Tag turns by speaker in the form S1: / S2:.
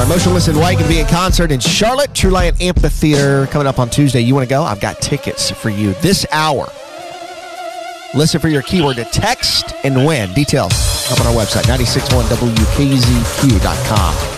S1: Motionless in White going to be in concert in Charlotte, True Lion Amphitheater, coming up on Tuesday. You want to go? I've got tickets for you this hour. Listen for your keyword to text and win. Details up on our website, 961wkzq.com.